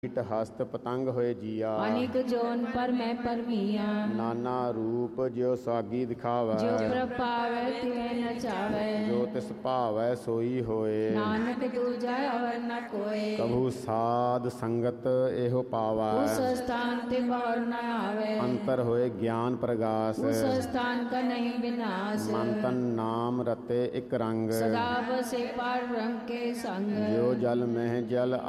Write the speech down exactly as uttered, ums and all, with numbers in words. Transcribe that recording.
कीट हस्त पतंग होए जिया। अनेक जोन पर मैं परमिया। नाना रूप ज्यो सागी दिखावै। जो प्रभावै तिवें नचावै। जो तिस भावै सोई होए। नानक दूजा और न कोय। कभू साध संगत एहो पावै। उस स्थान ते बाहर न आवे। अंतर होए ज्ञान प्रगास। उस स्थान का नहीं विनाश। मन तन नाम रते एक रंग। सदा बसे पार रंग के संग। जो जल में जल